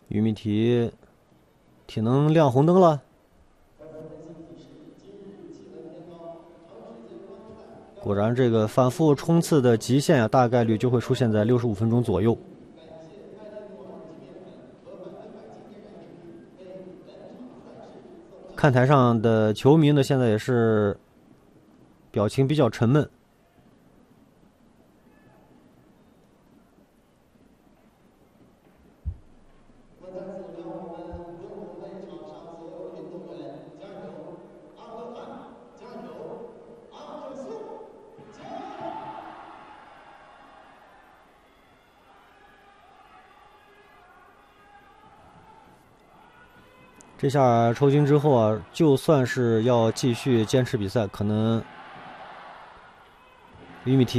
玉米提体能亮红灯了，果然这个反复冲刺的极限啊，大概率就会出现在65分钟左右。看台上的球迷呢，现在也是表情比较沉闷。这下抽筋之后啊，就算是要继续坚持比赛，可能玉米提